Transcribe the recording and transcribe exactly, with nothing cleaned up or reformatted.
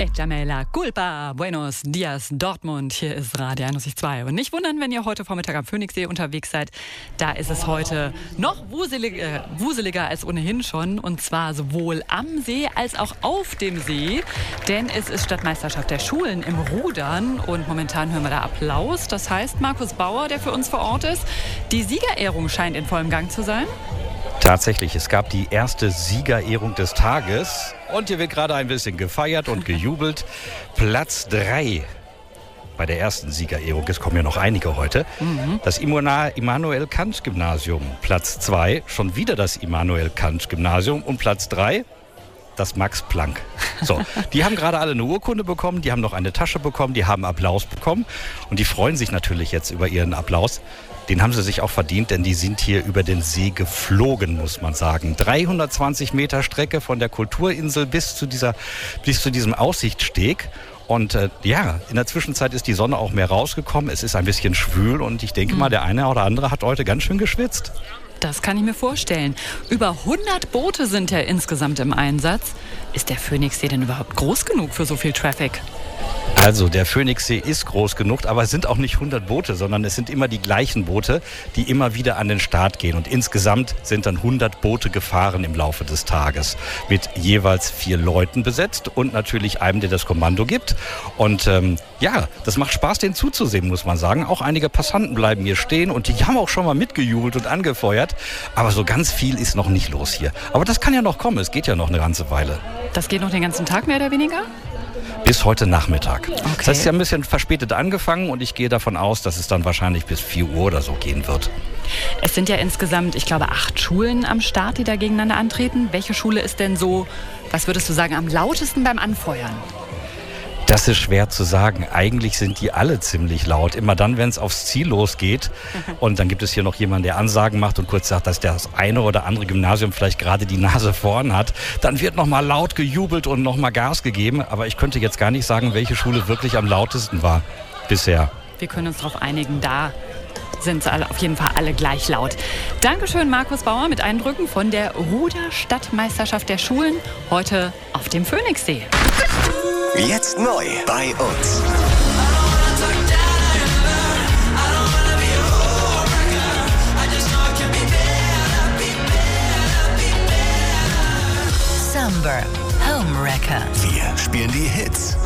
Echamela, culpa, buenos dias, Dortmund. Hier ist Radio einundsechzig Komma zwei. Und nicht wundern, wenn ihr heute Vormittag am Phoenixsee unterwegs seid. Da ist es heute noch wuselig, äh, wuseliger als ohnehin schon. Und zwar sowohl am See als auch auf dem See. Denn es ist Stadtmeisterschaft der Schulen im Rudern. Und momentan hören wir da Applaus. Das heißt, Markus Bauer, der für uns vor Ort ist, die Siegerehrung scheint in vollem Gang zu sein. Tatsächlich, es gab die erste Siegerehrung des Tages und hier wird gerade ein bisschen gefeiert und gejubelt. Platz drei bei der ersten Siegerehrung, es kommen ja noch einige heute, mhm. das Immanuel-Kant-Gymnasium. Platz zwei, schon wieder das Immanuel-Kant-Gymnasium und Platz drei, das Max Planck. So, die haben gerade alle eine Urkunde bekommen, die haben noch eine Tasche bekommen, die haben Applaus bekommen und die freuen sich natürlich jetzt über ihren Applaus. Den haben sie sich auch verdient, denn die sind hier über den See geflogen, muss man sagen. dreihundertzwanzig Meter Strecke von der Kulturinsel bis zu dieser, bis zu diesem Aussichtssteg. Und äh, ja, in der Zwischenzeit ist die Sonne auch mehr rausgekommen. Es ist ein bisschen schwül und ich denke mal, der eine oder andere hat heute ganz schön geschwitzt. Das kann ich mir vorstellen. Über hundert Boote sind ja insgesamt im Einsatz. Ist der Phoenixsee denn überhaupt groß genug für so viel Traffic? Also der Phoenixsee ist groß genug, aber es sind auch nicht hundert Boote, sondern es sind immer die gleichen Boote, die immer wieder an den Start gehen. Und insgesamt sind dann hundert Boote gefahren im Laufe des Tages mit jeweils vier Leuten besetzt und natürlich einem, der das Kommando gibt. Und ähm, ja, das macht Spaß, denen zuzusehen, muss man sagen. Auch einige Passanten bleiben hier stehen und die haben auch schon mal mitgejubelt und angefeuert. Aber so ganz viel ist noch nicht los hier. Aber das kann ja noch kommen, es geht ja noch eine ganze Weile. Das geht noch den ganzen Tag mehr oder weniger? Bis heute Nachmittag. Okay. Das heißt, es ist ja ein bisschen verspätet angefangen und ich gehe davon aus, dass es dann wahrscheinlich bis vier Uhr oder so gehen wird. Es sind ja insgesamt, ich glaube, acht Schulen am Start, die da gegeneinander antreten. Welche Schule ist denn so, was würdest du sagen, am lautesten beim Anfeuern? Das ist schwer zu sagen. Eigentlich sind die alle ziemlich laut. Immer dann, wenn es aufs Ziel losgeht. Und dann gibt es hier noch jemanden, der Ansagen macht und kurz sagt, dass das eine oder andere Gymnasium vielleicht gerade die Nase vorn hat. Dann wird nochmal laut gejubelt und nochmal Gas gegeben. Aber ich könnte jetzt gar nicht sagen, welche Schule wirklich am lautesten war bisher. Wir können uns darauf einigen, da sind alle, auf jeden Fall alle gleich laut. Dankeschön, Markus Bauer, mit Eindrücken von der Ruder-Stadtmeisterschaft der Schulen heute auf dem Phoenixsee. Jetzt neu bei uns.